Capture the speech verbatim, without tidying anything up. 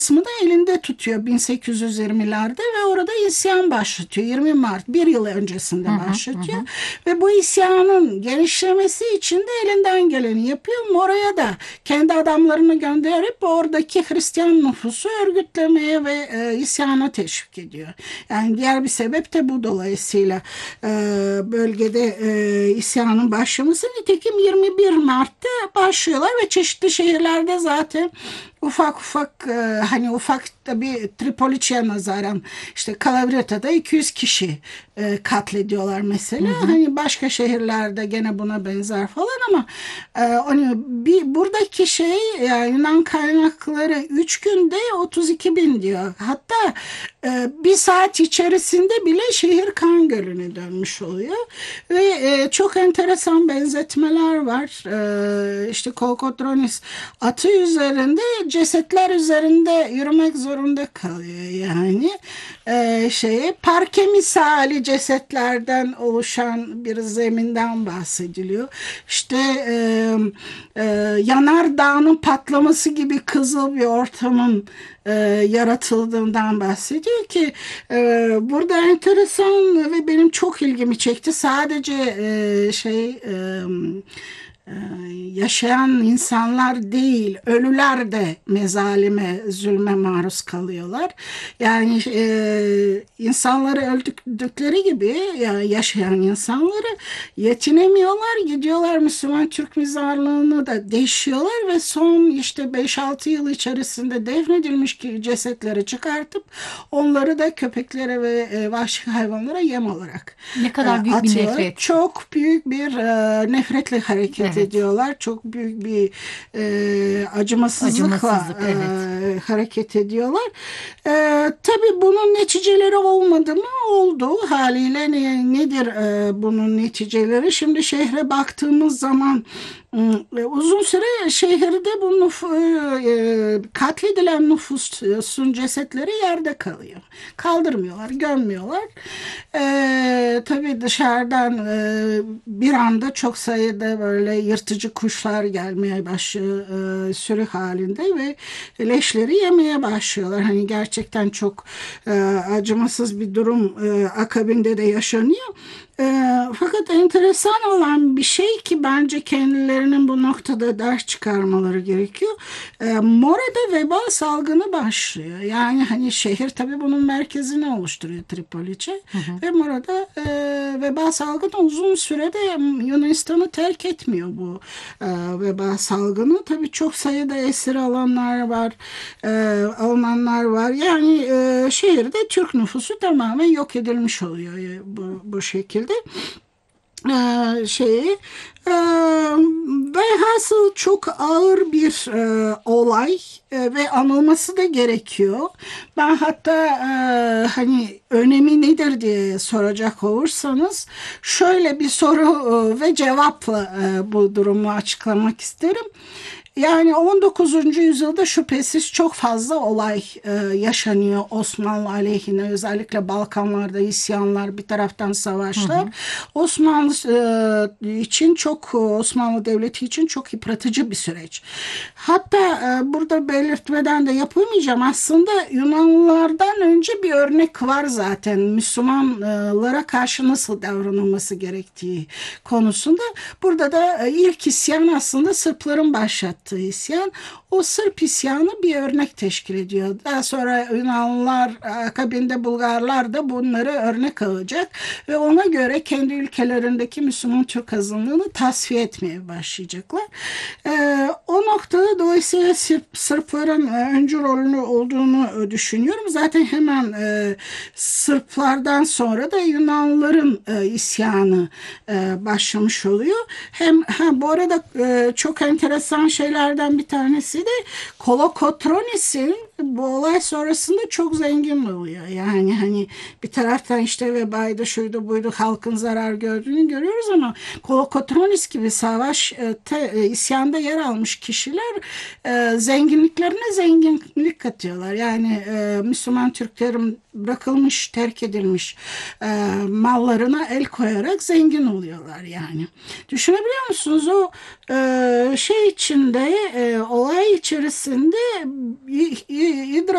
kısmını elinde tutuyor bin sekiz yüz yirmilerde ve orada isyan başlatıyor. yirmi Mart bir yıl öncesinde Hı hı, hı başlatıyor hı. ve bu isyanın genişlemesi için de elinden geleni yapıyor. Mora'ya da kendi adamlarını gönderip oradaki Hristiyan nüfusu örgütlemeye ve e, isyana teşvik ediyor. Yani diğer bir sebep de bu dolayısıyla e, bölgede e, isyanın başlaması. Nitekim yirmi bir Mart'ta başlıyorlar ve çeşitli şehirlerde zaten ufak ufak e, hani ufak tabii Tripoli'ye nazaran işte Kalavryata'da iki yüz kişi e, katlediyorlar Hı mesela. hı. Hani başka şehirlerde gene buna benzer falan ama e, hani bir buradaki şey yani Yunan kaynakları üç günde otuz iki bin diyor. Hatta e, bir saat içerisinde bile şehir kan gölüne dönmüş oluyor. Ve e, çok enteresan benzetmeler var. E, işte Kolokotronis atı üzerinde cesetler üzerinde yürümek zorunda kalıyor yani. E, şeye parke misali cesetlerden oluşan bir zeminden bahsediliyor. İşte e, e, yanardağının patlaması gibi kızıl bir ortamın e, yaratıldığından bahsediyor ki e, burada enteresan ve benim çok ilgimi çekti. Sadece e, şey e, e, yaşayan insanlar değil, ölüler de mezalime, zulme maruz kalıyorlar. Yani e, insanları öldükleri gibi yani yaşayan insanları yetinemiyorlar, gidiyorlar Müslüman Türk mezarlığını da deşiyorlar ve son işte beş altı yıl içerisinde defnedilmiş ki cesetleri çıkartıp onları da köpeklere ve e, vahşi hayvanlara yem olarak Ne e, kadar büyük bir atıyorlar. nefret. Çok büyük bir e, nefretle hareket Evet. ediyorlar. Çok büyük bir e, acımasızlıkla Acımasızlık, evet. e, hareket ediyorlar. E, tabii bunun neticeleri olmadı mı? Oldu. Haliyle ne, nedir e, bunun neticeleri? Şimdi şehre baktığımız zaman e, uzun süre şehirde bu nüf e, katledilen nüfusun cesetleri yerde kalıyor. Kaldırmıyorlar, gömmüyorlar. E, tabii dışarıdan e, bir anda çok sayıda böyle yırtıcı kuşlar gelmeye başlıyor e, sürü halinde ve leşleri yemeye başlıyorlar. Hani gerçekten çok e, acımasız bir durum e, akabinde de yaşanıyor. E, fakat enteresan olan bir şey ki bence kendilerinin bu noktada ders çıkarmaları gerekiyor. E, Mora'da veba salgını başlıyor. Yani hani şehir tabii bunun merkezini oluşturuyor Tripolice Hı hı. ve Mora'da e, veba salgını uzun sürede Yunanistan'ı terk etmiyor bu e, veba salgını. Tabii çok sayıda esir alanlar var, e, alınanlar var. Yani e, şehirde Türk nüfusu tamamen yok edilmiş oluyor e, bu, bu şekilde. Ee, şeyi e, ve hasıl çok ağır bir e, olay e, ve anılması da gerekiyor. Ben hatta e, hani önemi nedir diye soracak olursanız şöyle bir soru e, ve cevapla e, bu durumu açıklamak isterim. Yani on dokuzuncu yüzyılda şüphesiz çok fazla olay e, yaşanıyor Osmanlı aleyhine, özellikle Balkanlarda isyanlar, bir taraftan Hı savaşlar. hı. Osmanlı e, için çok Osmanlı Devleti için çok yıpratıcı bir süreç. Hatta e, burada belirtmeden de yapamayacağım. Aslında Yunanlılardan önce bir örnek var zaten Müslümanlara karşı nasıl davranılması gerektiği konusunda. Burada da e, ilk isyan aslında Sırpların başlattığı isyan. O Sırp isyanı bir örnek teşkil ediyor. Daha sonra Yunanlılar, akabinde Bulgarlar da bunları örnek alacak ve ona göre kendi ülkelerindeki Müslüman Türk azınlığını tasfiye etmeye başlayacaklar. Ee, o noktada dolayısıyla Sırp, Sırpların e, öncü rolünü olduğunu düşünüyorum. Zaten hemen e, Sırplardan sonra da Yunanlıların e, isyanı e, başlamış oluyor. Hem ha, bu arada e, çok enteresan şeylerden bir tanesi de Kolokotronis'in bu olay sonrasında çok zengin oluyor. Yani hani bir taraftan işte vebaydı şuydu buydu halkın zarar gördüğünü görüyoruz ama Kolokotronis gibi savaş e, te, e, isyanda yer almış kişiler e, zenginliklerine zenginlik katıyorlar. Yani e, Müslüman Türklerin bırakılmış, terk edilmiş e, mallarına el koyarak zengin oluyorlar yani. Düşünebiliyor musunuz o e, şey içinde e, olay içerisinde İdra